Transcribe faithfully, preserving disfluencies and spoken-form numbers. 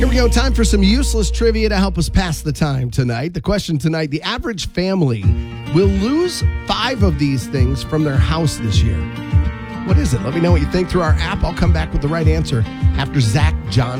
Here we go. Time for some useless trivia to help us pass the time tonight. The question tonight, the average family will lose five of these things from their house this year. What is it? Let me know what you think through our app. I'll come back with the right answer after Zach Johnson.